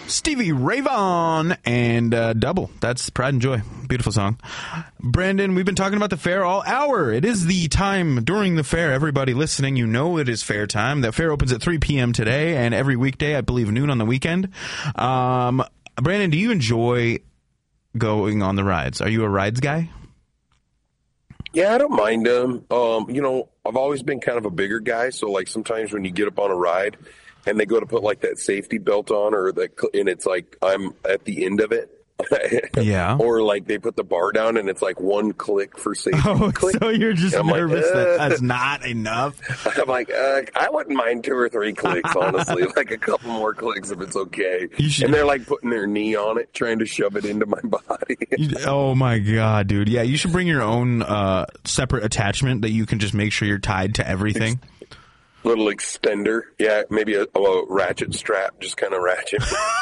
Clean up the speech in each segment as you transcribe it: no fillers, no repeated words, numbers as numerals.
Stevie Ray Vaughan and Double. That's Pride and Joy. Beautiful song. Brandon, we've been talking about the fair all hour. It is the time during the fair. Everybody listening, you know it is fair time. The fair opens at 3 p.m. today and every weekday, I believe noon on the weekend. Brandon, do you enjoy going on the rides? Are you a rides guy? Yeah, I don't mind them. I've always been kind of a bigger guy, so like sometimes when you get up on a ride and they go to put like that safety belt on, and it's like I'm at the end of it. Yeah. Or like they put the bar down and it's like one click for safety. Oh, click. So you're just nervous that that's not enough? I'm like, I wouldn't mind 2 or 3 clicks, honestly. Like a couple more clicks if it's okay. And they're like putting their knee on it, trying to shove it into my body. Oh my God, dude. Yeah, you should bring your own separate attachment that you can just make sure you're tied to everything. Little extender. Yeah, maybe a ratchet strap, just kind of ratchet.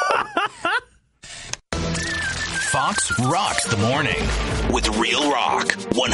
Fox rocks the morning with Real Rock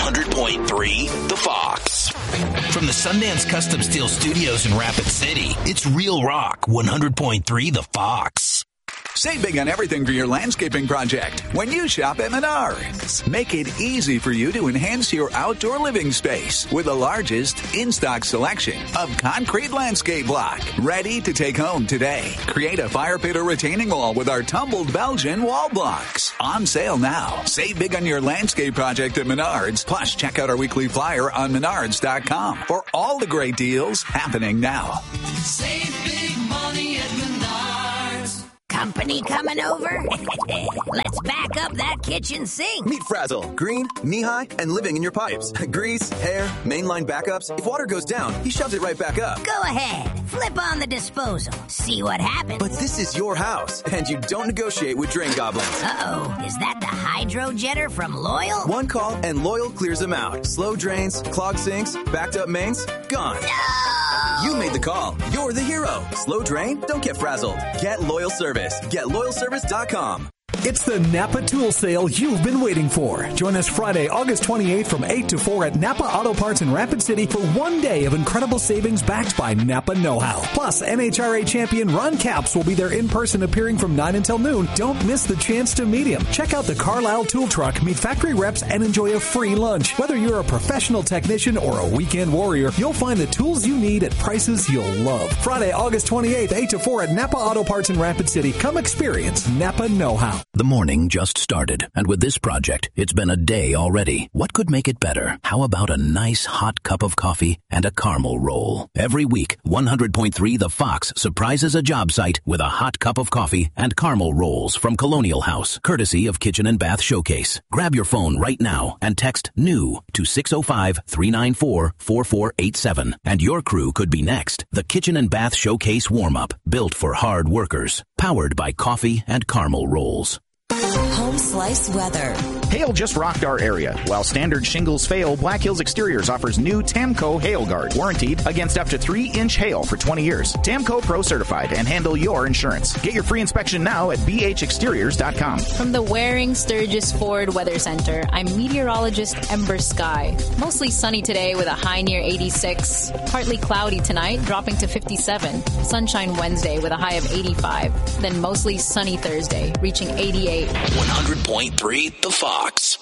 100.3 The Fox. From the Sundance Custom Steel Studios in Rapid City, it's Real Rock 100.3 The Fox. Save big on everything for your landscaping project when you shop at Menards. Make it easy for you to enhance your outdoor living space with the largest in-stock selection of concrete landscape block. Ready to take home today. Create a fire pit or retaining wall with our tumbled Belgian wall blocks. On sale now. Save big on your landscape project at Menards. Plus, check out our weekly flyer on Menards.com for all the great deals happening now. Save big money at Menards. Company coming over? Let's back up that kitchen sink. Meet Frazzle, green, knee-high, and living in your pipes. Grease, hair, mainline backups. If water goes down, he shoves it right back up. Go ahead. Flip on the disposal. See what happens. But this is your house, and you don't negotiate with drain goblins. Uh-oh. Is that the hydro jetter from Loyal? One call, and Loyal clears them out. Slow drains, clogged sinks, backed up mains, gone. No! You made the call. You're the hero. Slow drain? Don't get frazzled. Get Loyal Service. Get LoyalService.com. It's the Napa Tool Sale you've been waiting for. Join us Friday, August 28th from 8 to 4 at Napa Auto Parts in Rapid City for 1 day of incredible savings backed by Napa know-how. Plus, NHRA champion Ron Capps will be there in person appearing from 9 until noon. Don't miss the chance to meet him. Check out the Carlisle Tool Truck, meet factory reps, and enjoy a free lunch. Whether you're a professional technician or a weekend warrior, you'll find the tools you need at prices you'll love. Friday, August 28th, 8 to 4 at Napa Auto Parts in Rapid City. Come experience Napa know-how. The morning just started, and with this project, it's been a day already. What could make it better? How about a nice hot cup of coffee and a caramel roll? Every week, 100.3 The Fox surprises a job site with a hot cup of coffee and caramel rolls from Colonial House, courtesy of Kitchen and Bath Showcase. Grab your phone right now and text NEW to 605-394-4487, and your crew could be next. The Kitchen and Bath Showcase warm-up, built for hard workers, powered by coffee and caramel rolls. Home Slice weather. Hail just rocked our area. While standard shingles fail, Black Hills Exteriors offers new Tamco Hail Guard, warranted against up to 3-inch hail for 20 years. Tamco Pro certified and handle your insurance. Get your free inspection now at bhexteriors.com. From the Waring Sturgis Ford Weather Center, I'm meteorologist Ember Sky. Mostly sunny today with a high near 86. Partly cloudy tonight, dropping to 57. Sunshine Wednesday with a high of 85. Then mostly sunny Thursday, reaching 88. 100.3 The Fox.